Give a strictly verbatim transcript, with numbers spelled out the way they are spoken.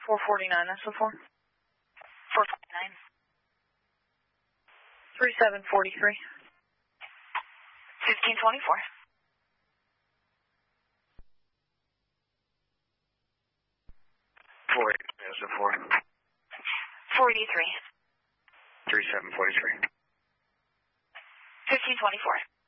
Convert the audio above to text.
four forty-nine, S O four. four forty-nine. thirty-seven forty-three. fifteen twenty-four. four eighty-three, S O four. four eighty-three. thirty-seven forty-three. fifteen twenty-four.